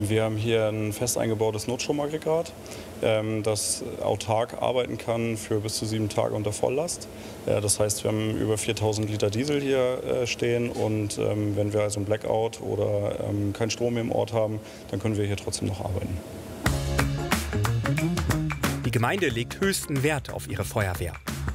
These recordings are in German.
Wir haben hier ein fest eingebautes Notstromaggregat, das autark arbeiten kann für bis zu 7 Tage unter Volllast. Das heißt, wir haben über 4000 Liter Diesel hier stehen und wenn wir also einen Blackout oder keinen Strom mehr im Ort haben, dann können wir hier trotzdem noch arbeiten. Die Gemeinde legt höchsten Wert auf ihre Feuerwehr.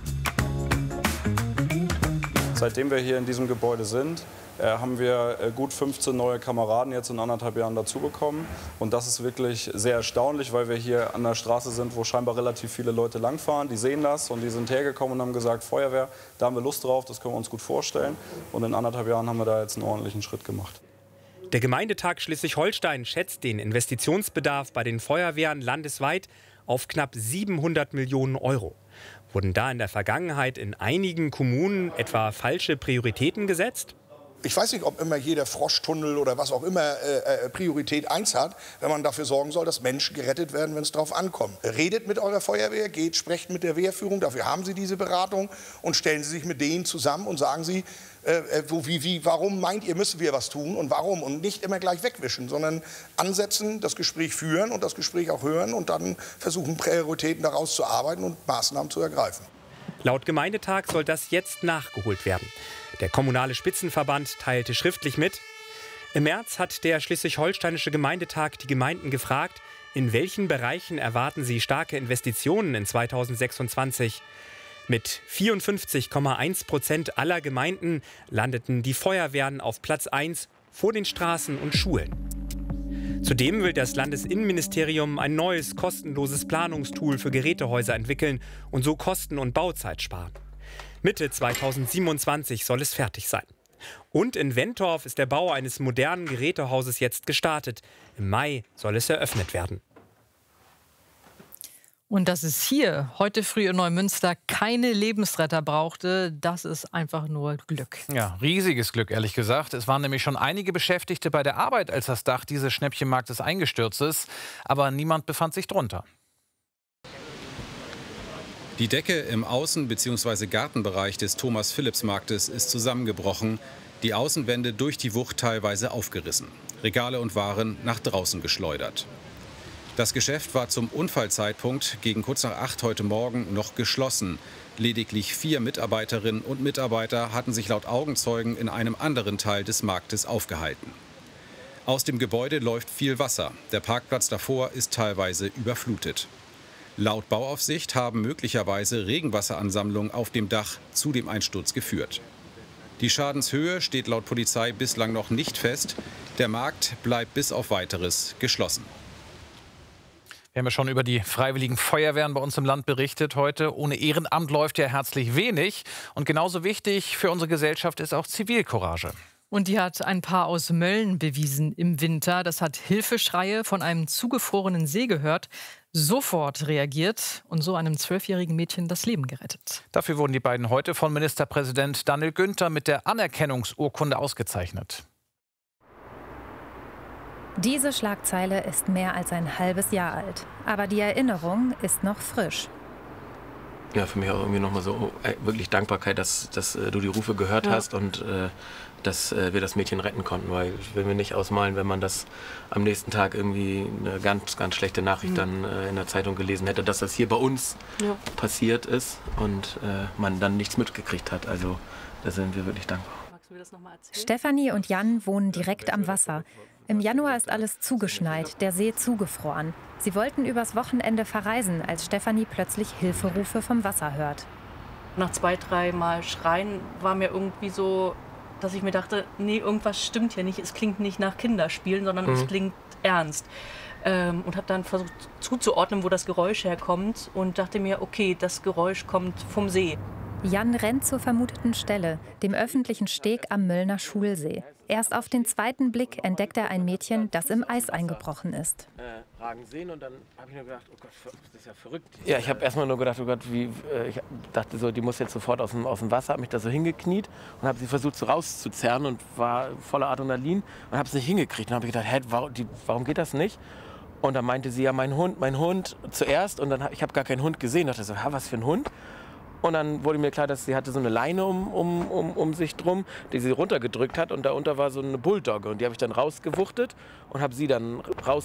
Seitdem wir hier in diesem Gebäude sind, haben wir gut 15 neue Kameraden jetzt in 1,5 Jahren dazu bekommen. Und das ist wirklich sehr erstaunlich, weil wir hier an der Straße sind, wo scheinbar relativ viele Leute langfahren. Die sehen das und die sind hergekommen und haben gesagt, Feuerwehr, da haben wir Lust drauf, das können wir uns gut vorstellen. Und in 1,5 Jahren haben wir da jetzt einen ordentlichen Schritt gemacht. Der Gemeindetag Schleswig-Holstein schätzt den Investitionsbedarf bei den Feuerwehren landesweit auf knapp 700 Millionen Euro. Wurden da in der Vergangenheit in einigen Kommunen etwa falsche Prioritäten gesetzt? Ich weiß nicht, ob immer jeder Froschtunnel oder was auch immer Priorität 1 hat, wenn man dafür sorgen soll, dass Menschen gerettet werden, wenn es darauf ankommt. Redet mit eurer Feuerwehr, sprecht mit der Wehrführung, dafür haben Sie diese Beratung und stellen Sie sich mit denen zusammen und sagen Sie, warum meint ihr, müssen wir was tun und warum? Und nicht immer gleich wegwischen, sondern ansetzen, das Gespräch führen und das Gespräch auch hören und dann versuchen, Prioritäten daraus zu arbeiten und Maßnahmen zu ergreifen. Laut Gemeindetag soll das jetzt nachgeholt werden. Der kommunale Spitzenverband teilte schriftlich mit: Im März hat der Schleswig-Holsteinische Gemeindetag die Gemeinden gefragt, in welchen Bereichen erwarten sie starke Investitionen in 2026. Mit 54,1% aller Gemeinden landeten die Feuerwehren auf Platz 1 vor den Straßen und Schulen. Zudem will das Landesinnenministerium ein neues, kostenloses Planungstool für Gerätehäuser entwickeln und so Kosten und Bauzeit sparen. Mitte 2027 soll es fertig sein. Und in Wentorf ist der Bau eines modernen Gerätehauses jetzt gestartet. Im Mai soll es eröffnet werden. Und dass es hier heute früh in Neumünster keine Lebensretter brauchte, das ist einfach nur Glück. Ja, riesiges Glück, ehrlich gesagt. Es waren nämlich schon einige Beschäftigte bei der Arbeit, als das Dach dieses Schnäppchenmarktes eingestürzt ist. Aber niemand befand sich drunter. Die Decke im Außen- bzw. Gartenbereich des Thomas-Philipps-Marktes ist zusammengebrochen, die Außenwände durch die Wucht teilweise aufgerissen, Regale und Waren nach draußen geschleudert. Das Geschäft war zum Unfallzeitpunkt gegen kurz nach 8 heute Morgen noch geschlossen. Lediglich 4 Mitarbeiterinnen und Mitarbeiter hatten sich laut Augenzeugen in einem anderen Teil des Marktes aufgehalten. Aus dem Gebäude läuft viel Wasser. Der Parkplatz davor ist teilweise überflutet. Laut Bauaufsicht haben möglicherweise Regenwasseransammlungen auf dem Dach zu dem Einsturz geführt. Die Schadenshöhe steht laut Polizei bislang noch nicht fest. Der Markt bleibt bis auf Weiteres geschlossen. Wir haben ja schon über die freiwilligen Feuerwehren bei uns im Land berichtet heute. Ohne Ehrenamt läuft ja herzlich wenig. Und genauso wichtig für unsere Gesellschaft ist auch Zivilcourage. Und die hat ein Paar aus Mölln bewiesen im Winter. Das hat Hilfeschreie von einem zugefrorenen See gehört, sofort reagiert und so einem 12-jährigen Mädchen das Leben gerettet. Dafür wurden die beiden heute von Ministerpräsident Daniel Günther mit der Anerkennungsurkunde ausgezeichnet. Diese Schlagzeile ist mehr als ein halbes Jahr alt. Aber die Erinnerung ist noch frisch. Ja, für mich auch irgendwie nochmal so wirklich Dankbarkeit, dass du die Rufe gehört hast und dass wir das Mädchen retten konnten. Weil ich will mir nicht ausmalen, wenn man das am nächsten Tag irgendwie eine ganz, ganz schlechte Nachricht dann in der Zeitung gelesen hätte, dass das hier bei uns passiert ist und man dann nichts mitgekriegt hat. Also da sind wir wirklich dankbar. Stefanie und Jan wohnen direkt am Wasser. Im Januar ist alles zugeschneit, der See zugefroren. Sie wollten übers Wochenende verreisen, als Stefanie plötzlich Hilferufe vom Wasser hört. Nach 2, 3 Mal Schreien war mir irgendwie so, dass ich mir dachte, nee, irgendwas stimmt hier nicht. Es klingt nicht nach Kinderspielen, sondern es klingt ernst. Und habe dann versucht zuzuordnen, wo das Geräusch herkommt und dachte mir, okay, das Geräusch kommt vom See. Jan rennt zur vermuteten Stelle, dem öffentlichen Steg am Möllner Schulsee. Erst auf den zweiten Blick entdeckt er ein Mädchen, das im Eis eingebrochen ist. Sehen und dann habe ich nur gedacht, oh Gott, das ist ja verrückt. Ja, ich habe erstmal nur gedacht, oh Gott, ich dachte so, die muss jetzt sofort aus dem Wasser, habe mich da so hingekniet und habe sie versucht so rauszuzerren und war voller Adrenalin und habe es nicht hingekriegt. Dann habe ich gedacht, warum geht das nicht? Und dann meinte sie, ja, mein Hund zuerst und dann ich habe gar keinen Hund gesehen. Ich dachte so, was für ein Hund? Und dann wurde mir klar, dass sie hatte so eine Leine um sich drum, die sie runtergedrückt hat. Und darunter war so eine Bulldogge. Und die habe ich dann rausgewuchtet und habe sie dann